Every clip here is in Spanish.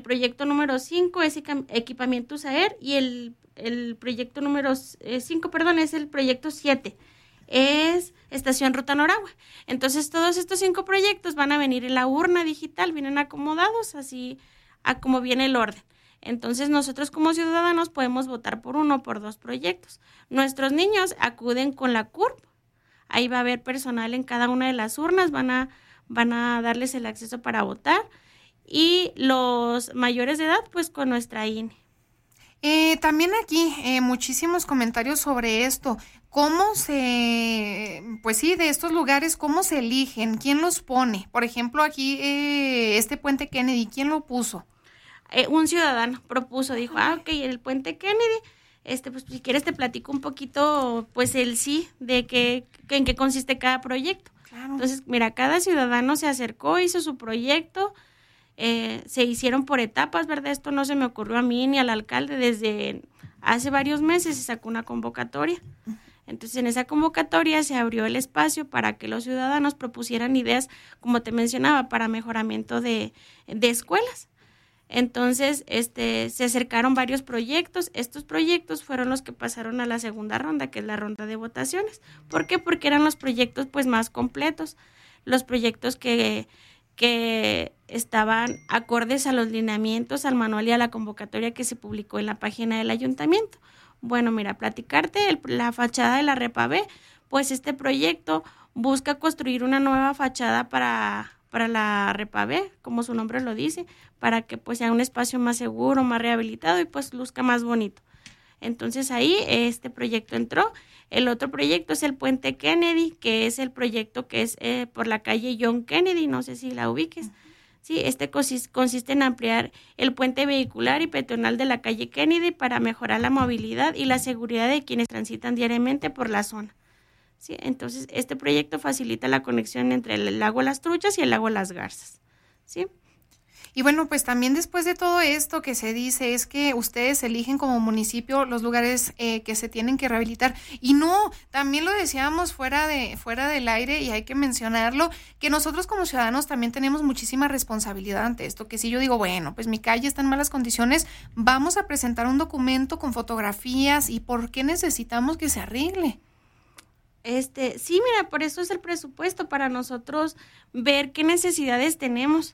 proyecto número 5 es equipamiento USAER y el proyecto número 5, es el proyecto 7, es Estación Ruta Noragua. Entonces, todos estos 5 proyectos van a venir en la urna digital, vienen acomodados así a como viene el orden. Entonces, nosotros como ciudadanos podemos votar por uno o por 2 proyectos. Nuestros niños acuden con la CURP, ahí va a haber personal en cada una de las urnas, van a darles el acceso para votar, y los mayores de edad, pues con nuestra INE. También aquí muchísimos comentarios sobre esto. Pues sí, de estos lugares, ¿cómo se eligen? ¿Quién los pone? Por ejemplo, aquí este puente Kennedy, ¿quién lo puso? Un ciudadano propuso, dijo, ok, el puente Kennedy, pues si quieres te platico un poquito, pues el sí, de en qué consiste cada proyecto. Claro. Entonces, mira, cada ciudadano se acercó, hizo su proyecto, se hicieron por etapas, ¿verdad? Esto no se me ocurrió a mí ni al alcalde, desde hace varios meses se sacó una convocatoria. Entonces, en esa convocatoria se abrió el espacio para que los ciudadanos propusieran ideas, como te mencionaba, para mejoramiento de escuelas. Entonces, se acercaron varios proyectos. Estos proyectos fueron los que pasaron a la segunda ronda, que es la ronda de votaciones. ¿Por qué? Porque eran los proyectos pues más completos, los proyectos que estaban acordes a los lineamientos, al manual y a la convocatoria que se publicó en la página del ayuntamiento. Bueno, mira, platicarte la fachada de la Repavé, pues este proyecto busca construir una nueva fachada para la Repavé, como su nombre lo dice, para que pues sea un espacio más seguro, más rehabilitado y pues luzca más bonito. Entonces ahí este proyecto entró. El otro proyecto es el puente Kennedy, que es el proyecto que es por la calle John Kennedy, no sé si la ubiques. Sí, consiste en ampliar el puente vehicular y peatonal de la calle Kennedy para mejorar la movilidad y la seguridad de quienes transitan diariamente por la zona. Sí, entonces este proyecto facilita la conexión entre el lago Las Truchas y el lago Las Garzas. ¿Sí? Y bueno, pues también después de todo esto que se dice es que ustedes eligen como municipio los lugares que se tienen que rehabilitar. Y no, también lo decíamos fuera del aire y hay que mencionarlo, que nosotros como ciudadanos también tenemos muchísima responsabilidad ante esto, que si yo digo, bueno, pues mi calle está en malas condiciones, vamos a presentar un documento con fotografías y por qué necesitamos que se arregle. Sí, mira, por eso es el presupuesto, para nosotros ver qué necesidades tenemos.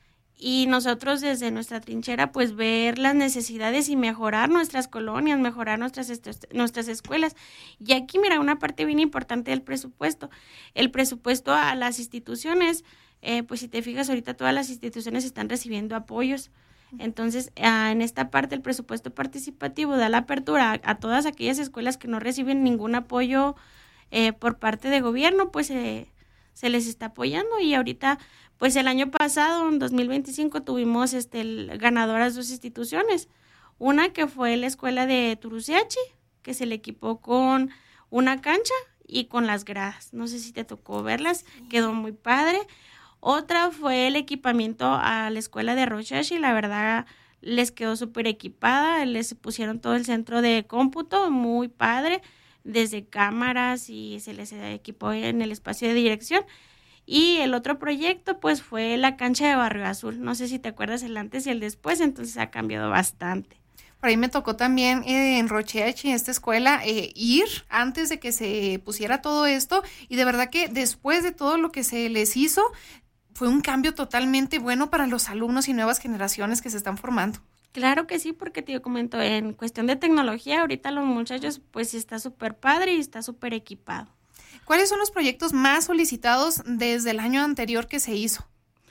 Y nosotros desde nuestra trinchera pues ver las necesidades y mejorar nuestras colonias, mejorar nuestras escuelas. Y aquí mira una parte bien importante del presupuesto, el presupuesto a las instituciones, pues si te fijas ahorita todas las instituciones están recibiendo apoyos. Entonces en esta parte el presupuesto participativo da la apertura a todas aquellas escuelas que no reciben ningún apoyo por parte de gobierno, pues se les está apoyando. Y ahorita pues el año pasado, en 2025, tuvimos ganadoras 2 instituciones. Una que fue la escuela de Turusiachi, que se le equipó con una cancha y con las gradas. No sé si te tocó verlas, quedó muy padre. Otra fue el equipamiento a la escuela de Roshashi, la verdad les quedó súper equipada, les pusieron todo el centro de cómputo, muy padre, desde cámaras y se les equipó en el espacio de dirección. Y el otro proyecto pues fue la cancha de Barrio Azul, no sé si te acuerdas el antes y el después, entonces ha cambiado bastante. Por ahí me tocó también en Rocheachi, en esta escuela, ir antes de que se pusiera todo esto, y de verdad que después de todo lo que se les hizo, fue un cambio totalmente bueno para los alumnos y nuevas generaciones que se están formando. Claro que sí, porque te comento, en cuestión de tecnología, ahorita los muchachos pues está súper padre y está súper equipado. ¿Cuáles son los proyectos más solicitados desde el año anterior que se hizo?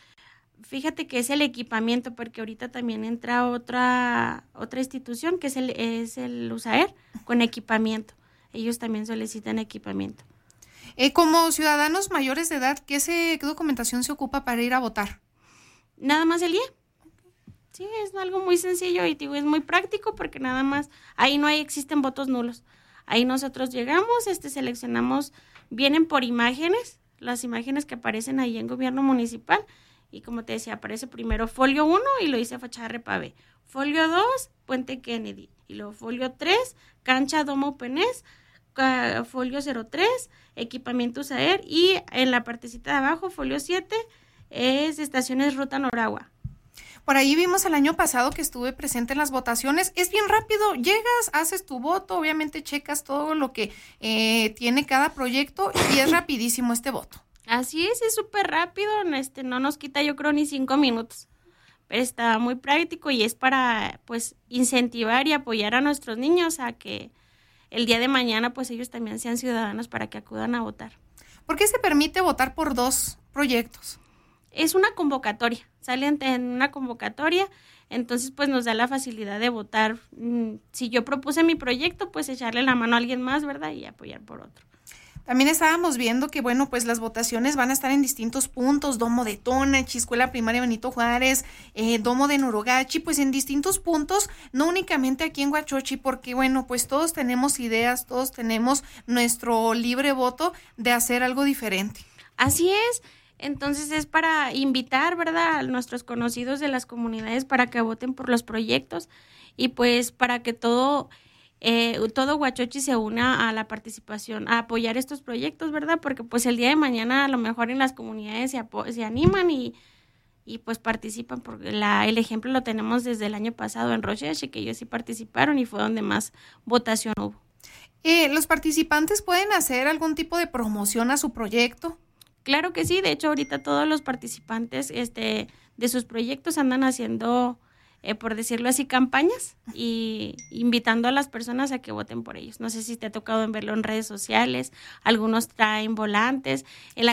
Fíjate que es el equipamiento, porque ahorita también entra otra institución que es el USAER con equipamiento. Ellos también solicitan equipamiento. Como ciudadanos mayores de edad, ¿qué documentación se ocupa para ir a votar? Nada más el IE. Sí, es algo muy sencillo y es muy práctico, porque nada más ahí existen votos nulos. Ahí nosotros llegamos, seleccionamos, vienen por imágenes, las imágenes que aparecen ahí en gobierno municipal, y como te decía, aparece primero folio 1 y lo dice fachada Repavé, folio 2, puente Kennedy, y luego folio 3, cancha Domo Penés, folio 03, equipamiento USAER, y en la partecita de abajo, folio 7, es estaciones Ruta Noragua. Por ahí vimos el año pasado que estuve presente en las votaciones. Es bien rápido, llegas, haces tu voto, obviamente checas todo lo que tiene cada proyecto y es rapidísimo este voto. Así es súper rápido, no nos quita yo creo ni 5 minutos. Pero está muy práctico y es para pues incentivar y apoyar a nuestros niños a que el día de mañana pues ellos también sean ciudadanos para que acudan a votar. ¿Por qué se permite votar por 2 proyectos? Es una convocatoria, salen en una convocatoria, entonces pues nos da la facilidad de votar. Si yo propuse mi proyecto, pues echarle la mano a alguien más, ¿verdad? Y apoyar por otro. También estábamos viendo que, bueno, pues las votaciones van a estar en distintos puntos, Domo de Tonachi, Escuela Primaria Benito Juárez, Domo de Norogachi, pues en distintos puntos, no únicamente aquí en Huachochi, porque, bueno, pues todos tenemos ideas, todos tenemos nuestro libre voto de hacer algo diferente. Así es. Entonces es para invitar, ¿verdad?, a nuestros conocidos de las comunidades para que voten por los proyectos y pues para que todo Huachochi se una a la participación, a apoyar estos proyectos, ¿verdad? Porque pues el día de mañana a lo mejor en las comunidades se animan y pues participan, porque el ejemplo lo tenemos desde el año pasado en Rocheche, que ellos sí participaron y fue donde más votación hubo. ¿Los participantes pueden hacer algún tipo de promoción a su proyecto? Claro que sí, de hecho ahorita todos los participantes de sus proyectos andan haciendo, por decirlo así, campañas y invitando a las personas a que voten por ellos. No sé si te ha tocado verlo en redes sociales, algunos traen volantes, en el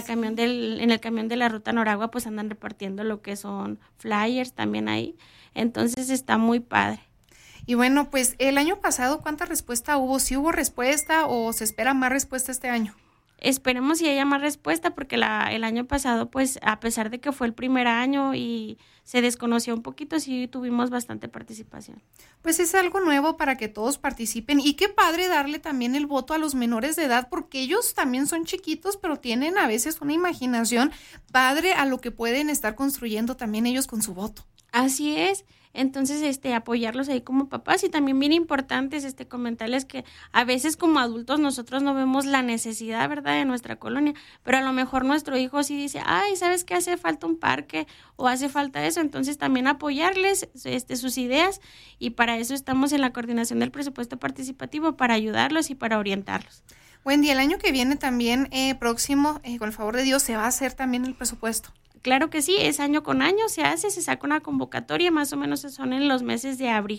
camión de la Ruta Noragua pues andan repartiendo lo que son flyers también ahí, entonces está muy padre. Y bueno, pues el año pasado, ¿cuánta respuesta hubo? ¿Sí hubo respuesta o se espera más respuesta este año? Esperemos si haya más respuesta, porque el año pasado, pues, a pesar de que fue el primer año y se desconoció un poquito, sí tuvimos bastante participación. Pues es algo nuevo para que todos participen y qué padre darle también el voto a los menores de edad, porque ellos también son chiquitos, pero tienen a veces una imaginación padre a lo que pueden estar construyendo también ellos con su voto. Así es. Entonces, apoyarlos ahí como papás y también bien importante es comentarles que a veces como adultos nosotros no vemos la necesidad, ¿verdad?, de nuestra colonia, pero a lo mejor nuestro hijo sí dice, ay, ¿sabes qué? Hace falta un parque o hace falta eso, entonces también apoyarles sus ideas y para eso estamos en la coordinación del presupuesto participativo, para ayudarlos y para orientarlos. Wendy, el año que viene también próximo, con el favor de Dios, se va a hacer también el presupuesto. Claro que sí, es año con año, se saca una convocatoria, más o menos son en los meses de abril.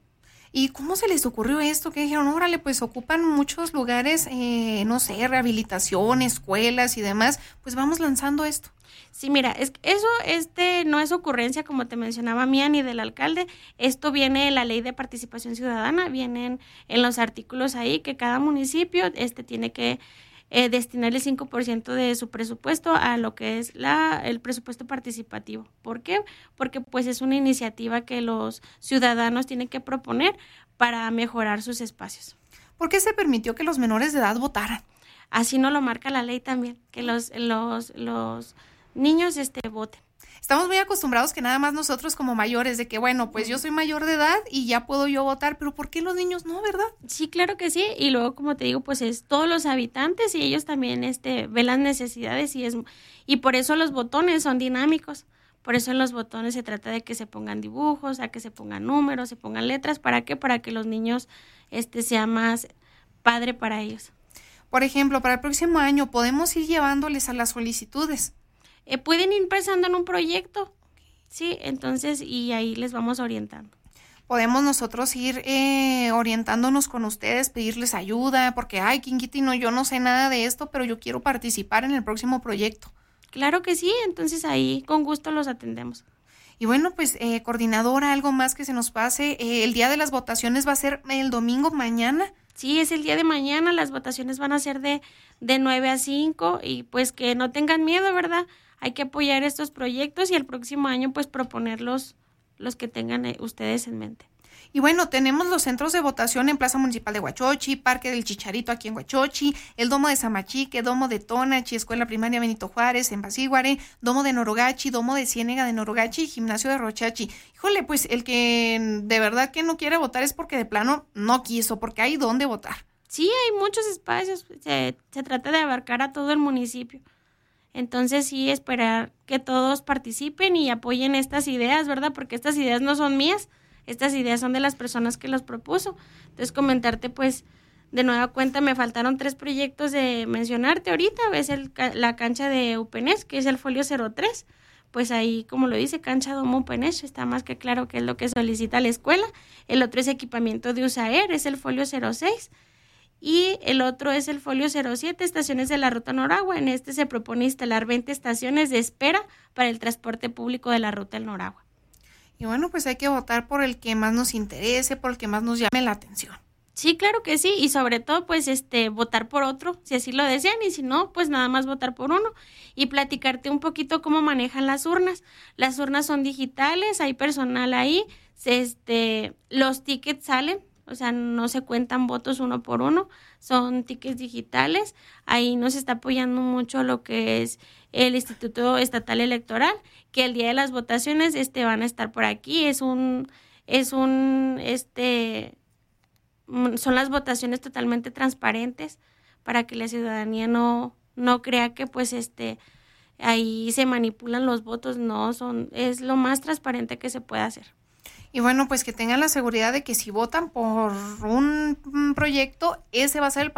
¿Y cómo se les ocurrió esto? Que dijeron, órale, pues ocupan muchos lugares, no sé, rehabilitación, escuelas y demás, pues vamos lanzando esto. Sí, mira, eso no es ocurrencia, como te mencionaba, mía ni del alcalde. Esto viene de la Ley de Participación Ciudadana, vienen en los artículos ahí que cada municipio tiene que destinar el 5% de su presupuesto a lo que es el presupuesto participativo. ¿Por qué? Porque pues es una iniciativa que los ciudadanos tienen que proponer para mejorar sus espacios. ¿Por qué se permitió que los menores de edad votaran? Así no lo marca la ley también, que los niños voten. Estamos muy acostumbrados que nada más nosotros como mayores, de que bueno, pues yo soy mayor de edad y ya puedo yo votar, pero ¿por qué los niños no, verdad? Sí, claro que sí, y luego como te digo, pues es todos los habitantes y ellos también ven las necesidades y por eso los botones son dinámicos. Por eso en los botones se trata de que se pongan dibujos, a que se pongan números, se pongan letras, ¿para qué? Para que los niños sea más padre para ellos. Por ejemplo, para el próximo año podemos ir llevándoles a las solicitudes. Pueden ir pensando en un proyecto, sí, entonces, y ahí les vamos orientando. Podemos nosotros ir orientándonos con ustedes, pedirles ayuda, porque, ay, Quinquiti, no, yo no sé nada de esto, pero yo quiero participar en el próximo proyecto. Claro que sí, entonces ahí con gusto los atendemos. Y bueno, pues, coordinadora, algo más que se nos pase, el día de las votaciones va a ser el domingo mañana. Sí, es el día de mañana, las votaciones van a ser de 9 a 5 y pues que no tengan miedo, ¿verdad? Hay que apoyar estos proyectos y el próximo año pues proponer los que tengan ustedes en mente. Y bueno, tenemos los centros de votación en Plaza Municipal de Huachochi, Parque del Chicharito aquí en Huachochi, el Domo de Samachique, Domo de Tonachi, Escuela Primaria Benito Juárez en Pasíguare, Domo de Norogachi, Domo de Ciénega de Norogachi y Gimnasio de Rochachi. Híjole, pues el que de verdad que no quiere votar es porque de plano no quiso, porque hay dónde votar. Sí, hay muchos espacios, se trata de abarcar a todo el municipio. Entonces sí, esperar que todos participen y apoyen estas ideas, ¿verdad? Porque estas ideas no son mías, estas ideas son de las personas que los propuso. Entonces comentarte pues de nueva cuenta, me faltaron 3 proyectos de mencionarte ahorita. Es la cancha de UPENES, que es el folio 03. Pues ahí, como lo dice, cancha Domo UPENES, está más que claro que es lo que solicita la escuela. El otro es equipamiento de USAER, es el folio 06. Y el otro es el folio 07, estaciones de la Ruta Noragua. En este se propone instalar 20 estaciones de espera para el transporte público de la Ruta del Noragua. Y bueno, pues hay que votar por el que más nos interese, por el que más nos llame la atención. Sí, claro que sí, y sobre todo pues votar por otro, si así lo desean, y si no, pues nada más votar por uno, y platicarte un poquito cómo manejan las urnas. Las urnas son digitales, hay personal ahí, los tickets salen, o sea, no se cuentan votos uno por uno, son tickets digitales. Ahí nos está apoyando mucho lo que es el Instituto Estatal Electoral, que el día de las votaciones van a estar por aquí. Son las votaciones totalmente transparentes para que la ciudadanía no crea que pues ahí se manipulan los votos. No, es lo más transparente que se puede hacer. Y bueno, pues que tengan la seguridad de que si votan por un proyecto, ese va a ser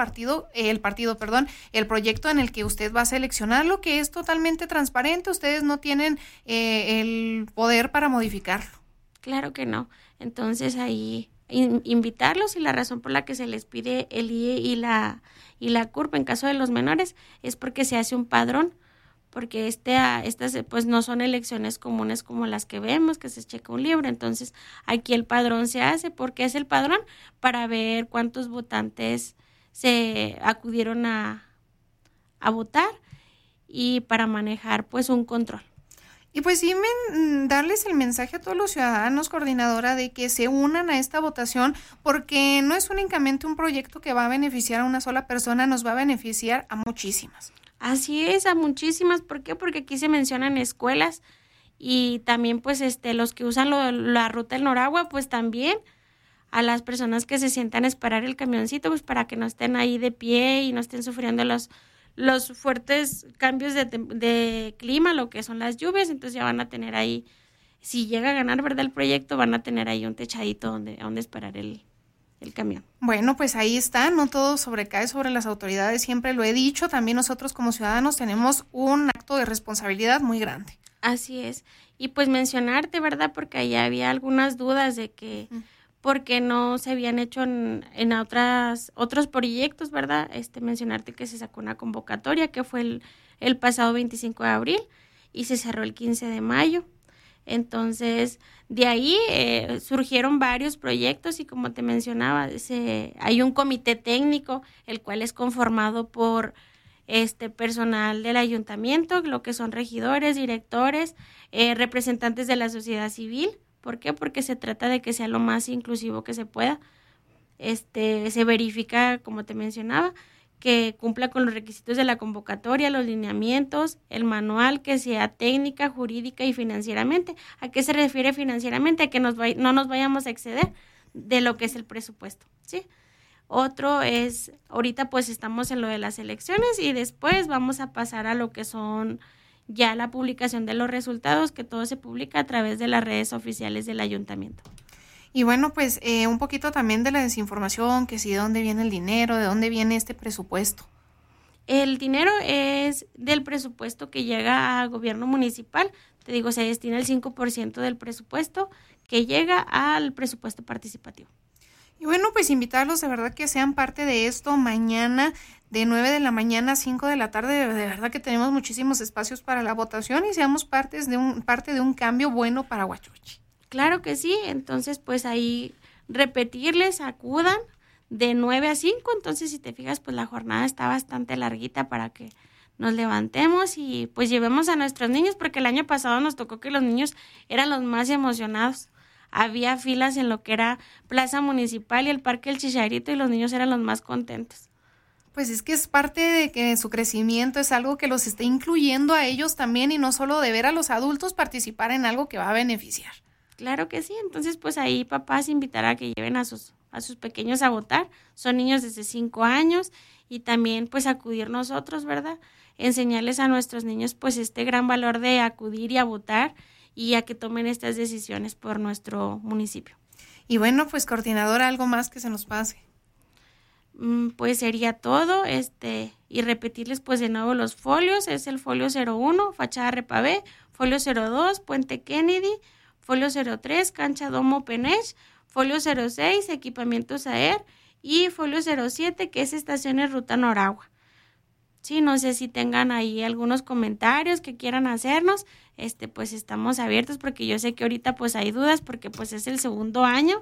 el proyecto en el que usted va a seleccionarlo, que es totalmente transparente. Ustedes no tienen el poder para modificarlo. Claro que no. Entonces ahí invitarlos, y la razón por la que se les pide el IE y la CURP en caso de los menores es porque se hace un padrón, porque estas pues no son elecciones comunes como las que vemos, que se checa un libro. Entonces aquí el padrón se hace. ¿Por qué es el padrón? Para ver cuántos votantes se acudieron a votar y para manejar pues un control. Y pues sí, darles el mensaje a todos los ciudadanos, coordinadora, de que se unan a esta votación, porque no es únicamente un proyecto que va a beneficiar a una sola persona, nos va a beneficiar a muchísimas. Así es, a muchísimas. ¿Por qué? Porque aquí se mencionan escuelas y también pues los que usan la Ruta del Noragua, pues también a las personas que se sientan a esperar el camioncito, pues para que no estén ahí de pie y no estén sufriendo los fuertes cambios de clima, lo que son las lluvias. Entonces ya van a tener ahí, si llega a ganar, ¿verdad?, el proyecto, van a tener ahí un techadito donde esperar el camión. Bueno, pues ahí está, no todo sobrecae sobre las autoridades, siempre lo he dicho, también nosotros como ciudadanos tenemos un acto de responsabilidad muy grande. Así es, y pues mencionarte, ¿verdad?, porque ahí había algunas dudas de que porque no se habían hecho en otros proyectos, ¿verdad? Mencionarte que se sacó una convocatoria que fue el pasado 25 de abril y se cerró el 15 de mayo. Entonces, de ahí surgieron varios proyectos y como te mencionaba, hay un comité técnico, el cual es conformado por personal del ayuntamiento, lo que son regidores, directores, representantes de la sociedad civil. ¿Por qué? Porque se trata de que sea lo más inclusivo que se pueda. Se verifica, como te mencionaba, que cumpla con los requisitos de la convocatoria, los lineamientos, el manual, que sea técnica, jurídica y financieramente. ¿A qué se refiere financieramente? A que no nos vayamos a exceder de lo que es el presupuesto, ¿sí? Otro es, ahorita pues estamos en lo de las elecciones y después vamos a pasar a lo que son ya la publicación de los resultados, que todo se publica a través de las redes oficiales del ayuntamiento. Y bueno, pues un poquito también de la desinformación, que si de dónde viene el dinero, de dónde viene este presupuesto. El dinero es del presupuesto que llega a gobierno municipal. Te digo, se destina el 5% del presupuesto que llega al presupuesto participativo. Y bueno, pues invitarlos de verdad que sean parte de esto mañana de 9 de la mañana a 5 de la tarde. De verdad que tenemos muchísimos espacios para la votación y seamos parte de un cambio bueno para Huachuchi. Claro que sí, entonces pues ahí repetirles, acudan de 9 a 5, entonces si te fijas pues la jornada está bastante larguita para que nos levantemos y pues llevemos a nuestros niños, porque el año pasado nos tocó que los niños eran los más emocionados. Había filas en lo que era Plaza Municipal y el Parque El Chicharito y los niños eran los más contentos. Pues es que es parte de que su crecimiento es algo que los está incluyendo a ellos también y no solo de ver a los adultos participar en algo que va a beneficiar. Claro que sí, entonces pues ahí papás invitar a que lleven a sus pequeños a votar, son niños desde 5 años y también pues acudir nosotros, ¿verdad? enseñarles a nuestros niños pues este gran valor de acudir y a votar y a que tomen estas decisiones por nuestro municipio. Y bueno, pues coordinadora, ¿algo más que se nos pase? Pues sería todo, y repetirles pues de nuevo los folios. Es el folio 01, fachada Repavé, folio 02, Puente Kennedy, folio 03, cancha Domo Penech, folio 06, equipamiento SAER, y folio 07, que es estaciones Ruta Noragua. Sí, no sé si tengan ahí algunos comentarios que quieran hacernos, pues estamos abiertos, porque yo sé que ahorita pues hay dudas, porque pues es el segundo año,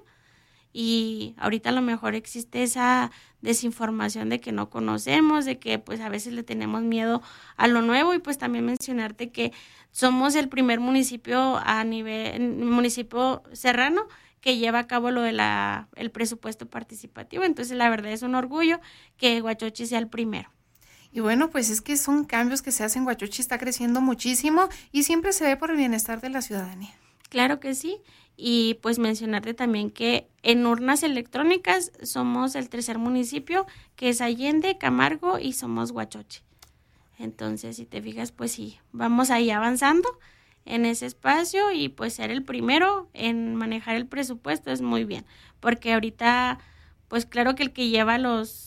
y ahorita a lo mejor existe esa desinformación de que no conocemos, de que pues a veces le tenemos miedo a lo nuevo, y pues también mencionarte que somos el primer municipio municipio serrano que lleva a cabo lo de el presupuesto participativo. Entonces la verdad es un orgullo que Huachochi sea el primero. Y bueno, pues es que son cambios que se hacen. Huachochi está creciendo muchísimo y siempre se ve por el bienestar de la ciudadanía. Claro que sí, y pues mencionarte también que en urnas electrónicas somos el tercer municipio, que es Allende, Camargo, y somos Huachochi. Entonces, si te fijas, pues sí, vamos ahí avanzando en ese espacio, y pues ser el primero en manejar el presupuesto es muy bien, porque ahorita, pues claro que el que lleva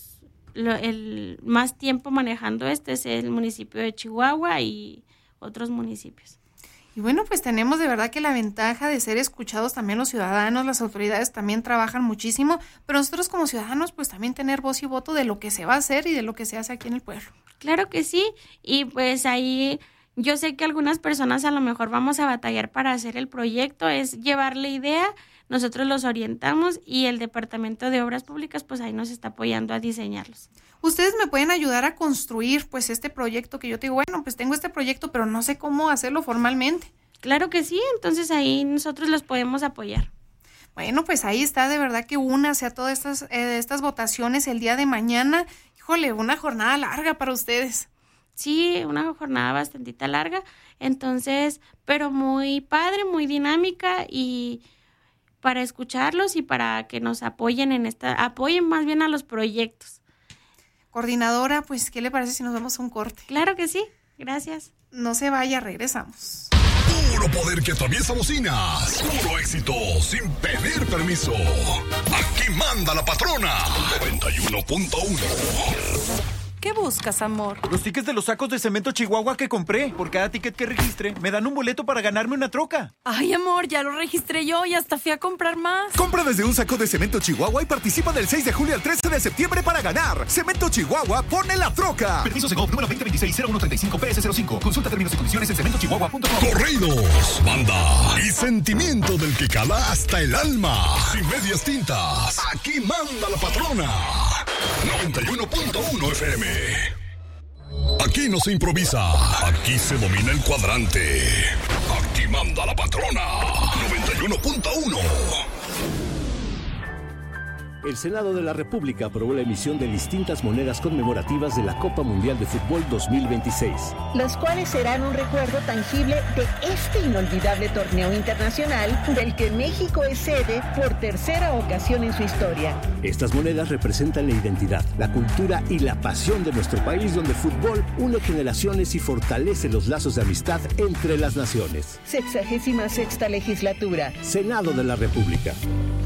el más tiempo manejando es el municipio de Chihuahua y otros municipios. Y bueno, pues tenemos de verdad que la ventaja de ser escuchados también los ciudadanos, las autoridades también trabajan muchísimo, pero nosotros como ciudadanos pues también tener voz y voto de lo que se va a hacer y de lo que se hace aquí en el pueblo. Claro que sí, y pues ahí yo sé que algunas personas a lo mejor vamos a batallar para hacer el proyecto, es llevar la idea, nosotros los orientamos y el Departamento de Obras Públicas pues ahí nos está apoyando a diseñarlos. Ustedes me pueden ayudar a construir pues este proyecto que yo te digo, bueno, pues tengo este proyecto, pero no sé cómo hacerlo formalmente. Claro que sí, entonces ahí nosotros los podemos apoyar. Bueno, pues ahí está, de verdad que únase a todas estas votaciones el día de mañana. Híjole, una jornada larga para ustedes. Sí, una jornada bastante larga, entonces, pero muy padre, muy dinámica, y para escucharlos y para que nos apoyen apoyen más bien a los proyectos. Coordinadora, pues, ¿qué le parece si nos vamos a un corte? Claro que sí, gracias. No se vaya, regresamos. Puro poder que atraviesa bocinas. Puro éxito sin pedir permiso. Aquí manda la patrona. 91.1. ¿Qué buscas, amor? Los tickets de los sacos de cemento Chihuahua que compré. Por cada ticket que registre, me dan un boleto para ganarme una troca. Ay, amor, ya lo registré yo y hasta fui a comprar más. Compra desde un saco de cemento Chihuahua y participa del 6 de julio al 13 de septiembre para ganar. Cemento Chihuahua, pone la troca. Permiso Segov número 2026-0135-PS05. Consulta términos y condiciones en cementochihuahua.com. Corridos, banda y sentimiento del que cala hasta el alma. Sin medias tintas. Aquí manda la patrona. 91.1 FM. Aquí no se improvisa. Aquí se domina el cuadrante. Aquí manda la patrona. 91.1. El Senado de la República aprobó la emisión de distintas monedas conmemorativas de la Copa Mundial de Fútbol 2026. Las cuales serán un recuerdo tangible de este inolvidable torneo internacional del que México es sede por tercera ocasión en su historia. Estas monedas representan la identidad, la cultura y la pasión de nuestro país, donde el fútbol une generaciones y fortalece los lazos de amistad entre las naciones. 66ª legislatura. Senado de la República.